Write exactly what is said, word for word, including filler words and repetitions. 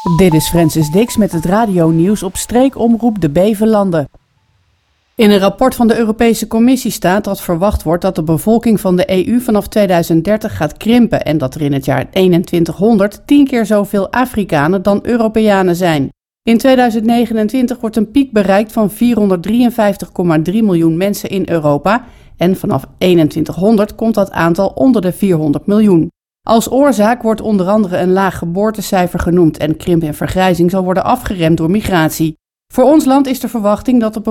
Dit is Francis Dix met het radionieuws op streekomroep De Bevelanden. In een rapport van de Europese Commissie staat dat verwacht wordt dat de bevolking van de E U vanaf tweeduizend dertig gaat krimpen en dat er in het jaar eenentwintighonderd tien keer zoveel Afrikanen dan Europeanen zijn. In tweeduizend negenentwintig wordt een piek bereikt van vierhonderddrieënvijftig komma drie miljoen mensen in Europa en vanaf eenentwintighonderd komt dat aantal onder de vierhonderd miljoen. Als oorzaak wordt onder andere een laag geboortecijfer genoemd en krimp en vergrijzing zal worden afgeremd door migratie. Voor ons land is de verwachting dat de